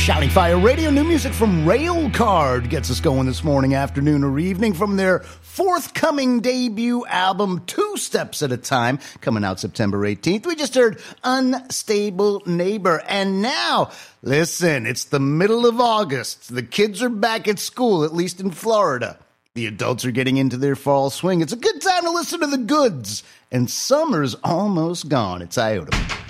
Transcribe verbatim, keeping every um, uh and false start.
Shouting Fire Radio, new music from Railcard gets us going this morning, afternoon, or evening from their forthcoming debut album, Two Steps at a Time, coming out September eighteenth. We just heard Unstable Neighbor. And now, listen, it's the middle of August. The kids are back at school, at least in Florida. The adults are getting into their fall swing. It's a good time to listen to the goods. And summer's almost gone. It's Iota.